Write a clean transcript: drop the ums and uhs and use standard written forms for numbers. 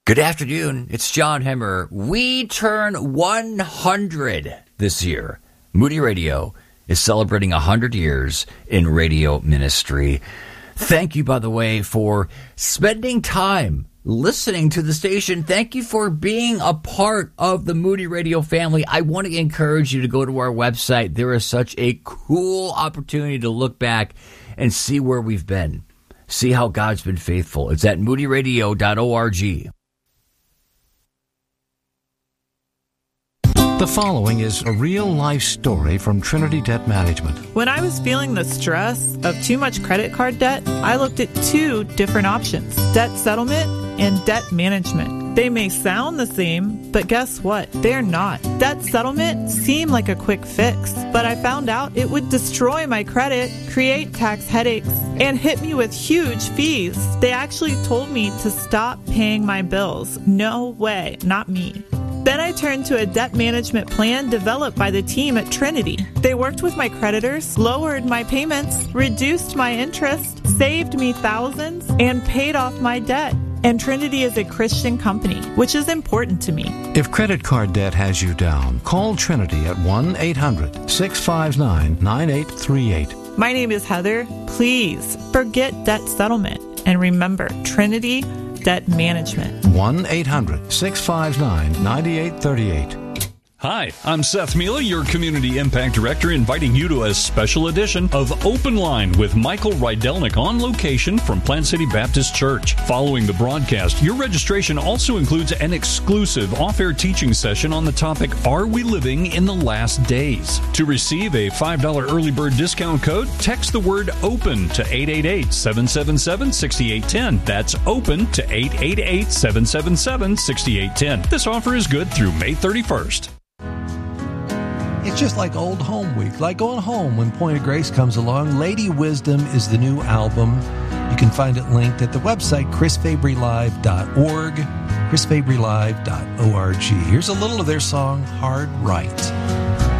Good afternoon. It's John Hemmer. We turn 100 this year. Moody Radio is celebrating 100 years in radio ministry. Thank you, by the way, for spending time listening to the station. Thank you for being a part of the Moody Radio family. I want to encourage you to go to our website. There is such a cool opportunity to look back and see where we've been. See how God's been faithful. It's at moodyradio.org. The following is a real-life story from Trinity Debt Management. When I was feeling the stress of too much credit card debt, I looked at two different options: debt settlement and debt management. They may sound the same, but guess what? They're not. Debt settlement seemed like a quick fix, but I found out it would destroy my credit, create tax headaches, and hit me with huge fees. They actually told me to stop paying my bills. No way, not me. Then I turned to a debt management plan developed by the team at Trinity. They worked with my creditors, lowered my payments, reduced my interest, saved me thousands, and paid off my debt. And Trinity is a Christian company, which is important to me. If credit card debt has you down, call Trinity at 1-800-659-9838. My name is Heather. Please forget debt settlement and remember Trinity Debt Management. 1-800-659-9838. Hi, I'm Seth Mila, your Community Impact Director, inviting you to a special edition of Open Line with Michael Rydelnik on location from Plant City Baptist Church. Following the broadcast, your registration also includes an exclusive off-air teaching session on the topic, Are We Living in the Last Days? To receive a $5 early bird discount code, text the word OPEN to 888-777-6810. That's OPEN to 888-777-6810. This offer is good through May 31st. It's just like old home week, like going home when Point of Grace comes along. Lady Wisdom is the new album. You can find it linked at the website, chrisfabrylive.org, chrisfabrylive.org. Here's a little of their song, Hard Right.